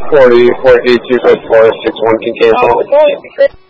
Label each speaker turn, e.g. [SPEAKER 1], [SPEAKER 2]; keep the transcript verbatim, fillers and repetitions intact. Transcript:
[SPEAKER 1] forty, four eight two, four six one can cancel.